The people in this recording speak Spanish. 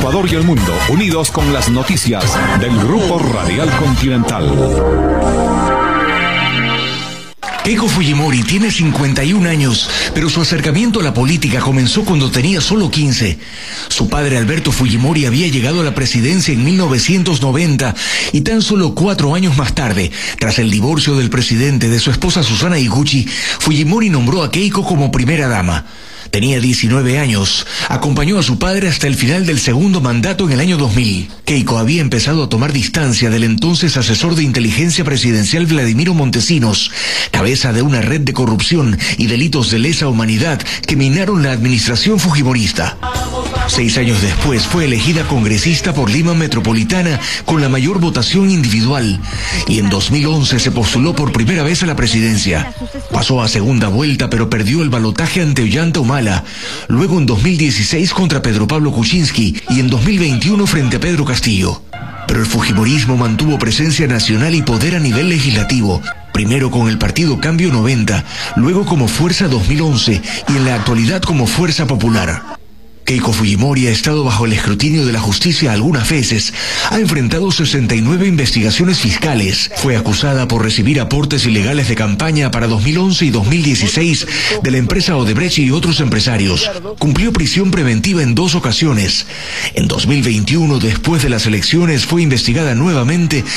Ecuador y el mundo, unidos con las noticias del Grupo Radial Continental. Keiko Fujimori tiene 51 años, pero su acercamiento a la política comenzó cuando tenía solo 15. Su padre Alberto Fujimori había llegado a la presidencia en 1990 y tan solo 4 años más tarde, tras el divorcio del presidente de su esposa Susana Higuchi, Fujimori nombró a Keiko como primera dama. Tenía 19 años, acompañó a su padre hasta el final del segundo mandato en el año 2000. Keiko había empezado a tomar distancia del entonces asesor de inteligencia presidencial Vladimiro Montesinos, cabeza de una red de corrupción y delitos de lesa humanidad que minaron la administración fujimorista. 6 años después fue elegida congresista por Lima Metropolitana con la mayor votación individual y en 2011 se postuló por primera vez a la presidencia. Pasó a segunda vuelta pero perdió el balotaje ante Ollanta Humala, luego en 2016 contra Pedro Pablo Kuczynski y en 2021 frente a Pedro Castillo. Pero el fujimorismo mantuvo presencia nacional y poder a nivel legislativo, primero con el partido Cambio 90, luego como Fuerza 2011 y en la actualidad como Fuerza Popular. Keiko Fujimori ha estado bajo el escrutinio de la justicia algunas veces, ha enfrentado 69 investigaciones fiscales, fue acusada por recibir aportes ilegales de campaña para 2011 y 2016 de la empresa Odebrecht y otros empresarios. Cumplió prisión preventiva en 2 ocasiones. En 2021, después de las elecciones, fue investigada nuevamente